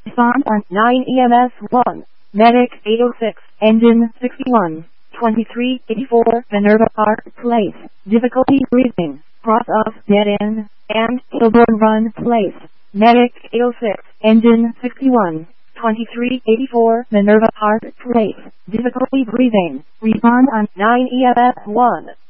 Respond on 9 EMS 1. Medic 806, engine 61, 2384, Minerva Park Place. Difficulty breathing, cross off dead end, and Kilburn Run Place. Medic 806, engine 61, 2384, Minerva Park Place. Difficulty breathing. Respond on 9 EMS 1.